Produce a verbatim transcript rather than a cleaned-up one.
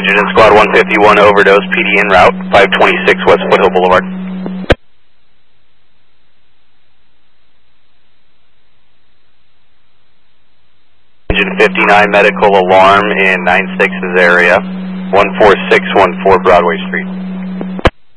Engine in Squad one fifty-one, overdose, P D en route, five twenty-six West Foothill Boulevard. Engine fifty-nine, medical alarm in nine six's area, one four six one four Broadway Street.